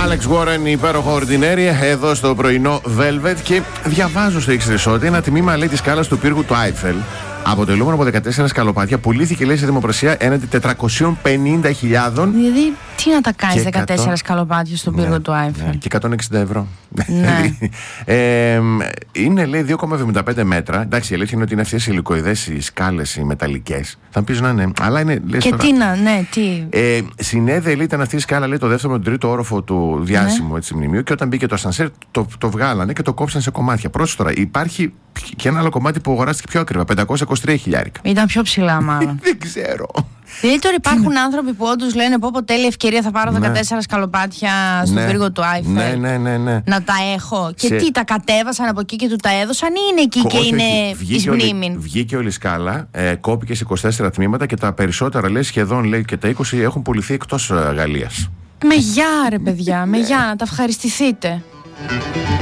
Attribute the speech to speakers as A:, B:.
A: Alex Warren, υπέροχο Ordinary, εδώ στο πρωινό Velvet. Και διαβάζω στο Ήξερες ότι ένα τμήμα, λέει, της σκάλας του πύργου του Άιφελ, αποτελούμενο από 14 σκαλοπάτια, πουλήθηκε, λέει, σε δημοπρασία έναντι 450.000.
B: Δηλαδή, τι να τα κάνεις 14 σκαλοπάτια στον πύργο του Άιφελ.
A: Ναι, και 160 ευρώ.
B: Ναι.
A: Είναι, λέει, 2,75 μέτρα. Εντάξει, η αλήθεια είναι ότι είναι αυτές οι υλικοειδές, οι σκάλες, οι μεταλλικές. Θα μου πεις να είναι. Αλλά είναι. Λες,
B: και
A: τώρα,
B: τι να, ναι, τι.
A: Συνέδε, λέει, ήταν αυτή η σκάλα, λέει, το δεύτερο με τον τρίτο όροφο του διάσημου, έτσι, μνημείου. Και όταν μπήκε το ασανσέρ, το βγάλανε και το κόψαν σε κομμάτια. Πρόσεχε τώρα, υπάρχει και ένα άλλο κομμάτι που αγοράστηκε πιο ακριβά, 523.000.
B: Ήταν πιο ψηλά, μάλλον.
A: Δεν ξέρω.
B: Δηλαδή τώρα υπάρχουν άνθρωποι που όντως λένε πω τέλεια ευκαιρία, θα πάρω 14 σκαλοπάτια στον πύργο του Άιφελ.
A: Ναι.
B: Να τα έχω. Και τι, τα κατέβασαν από εκεί και του τα έδωσαν, ή είναι εκεί και είναι εις μνήμην?
A: Βγήκε όλη η σκάλα, κόπηκε σε 24 τμήματα και τα περισσότερα, λέει, σχεδόν, λέει, και τα 20 έχουν πουληθεί εκτός Γαλλίας.
B: Με γεια, ρε παιδιά, με γεια, να τα ευχαριστηθείτε.